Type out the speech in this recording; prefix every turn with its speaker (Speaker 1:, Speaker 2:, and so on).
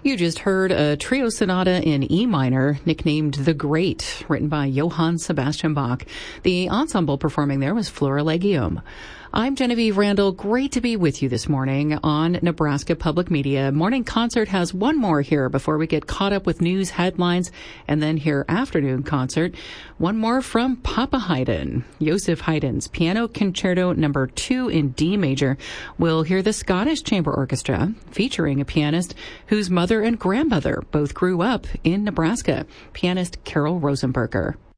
Speaker 1: You just heard a trio sonata in E minor, nicknamed The Great, written by Johann Sebastian Bach. The ensemble performing there was Florilegium. I'm Genevieve Randall. Great to be with you this morning on Nebraska Public Media. Morning Concert has one more here before we get caught up with news headlines, and then hear Afternoon Concert. One more from Papa Haydn, Joseph Haydn's Piano Concerto No. 2 in D major. We'll hear the Scottish Chamber Orchestra featuring a pianist whose mother and grandmother both grew up in Nebraska, pianist Carol Rosenberger.